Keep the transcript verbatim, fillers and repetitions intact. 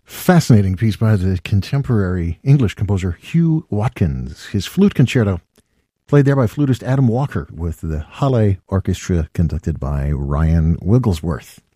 Fascinating piece by the contemporary English composer Hugh Watkins. His flute concerto, played there by flutist Adam Walker with the Halle Orchestra conducted by Ryan Wigglesworth.